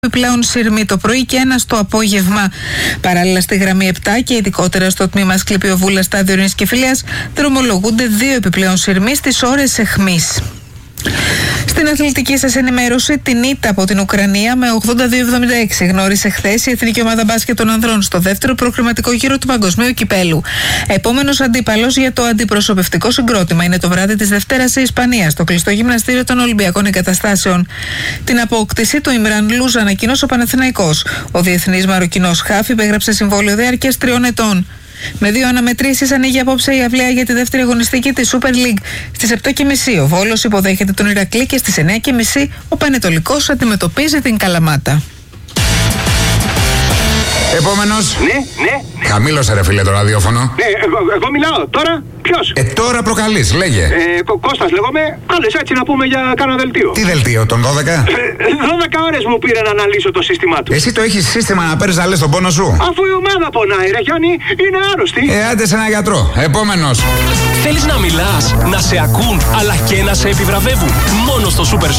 επιπλέον σειρμοί το πρωί και ένα το απόγευμα. Παράλληλα, στη γραμμή 7 και ειδικότερα στο τμήμα Ασκληπιοβούλας, Στάδιο Ειρήνης και Φιλίας, δρομολογούνται 2 επιπλέον σειρμοί στις ώρες αιχμής. Στην αθλητική σας ενημέρωση, την ήττα από την Ουκρανία με 82-76 γνώρισε χθες η Εθνική Ομάδα Μπάσκετ των Ανδρών στο δεύτερο προκριματικό γύρο του Παγκοσμίου Κυπέλου. Επόμενος αντίπαλος για το αντιπροσωπευτικό συγκρότημα είναι το βράδυ της Δευτέρας η Ισπανία, στο κλειστό γυμναστήριο των Ολυμπιακών Εγκαταστάσεων. Την απόκτηση του Ιμραν Λούζ ανακοίνωσε ο Παναθηναϊκός. Ο διεθνής Μαροκινός χαφ υπέγραψε συμβόλαιο διάρκειας 3 ετών. Με 2 αναμετρήσεις ανοίγει απόψε η αυλαία για τη δεύτερη αγωνιστική της Super League. Στις 7.30 ο Βόλος υποδέχεται τον Ηρακλή και στις 9.30 ο Πανετολικός αντιμετωπίζει την Καλαμάτα. Επόμενος. Ναι. Χαμήλωσε ρε φίλε το ραδιόφωνο. Ναι, εγώ μιλάω. Τώρα ποιος? Τώρα προκαλείς, λέγε. Κώστας λέγομαι. Άλλες έτσι να πούμε για κάνα δελτίο. Τι δελτίο, των 12? 12 ώρες μου πήρε να αναλύσω το σύστημά του. Εσύ το έχεις σύστημα να παίρνεις να λες τον πόνο σου? Αφού η ομάδα πονάει, ρε Γιάννη, είναι άρρωστη. Άντε σε ένα γιατρό. Επόμενος. Θέλεις να μιλάς, να σε ακούν, αλλά και να σε επιβραβεύουν? Μόνο στο Super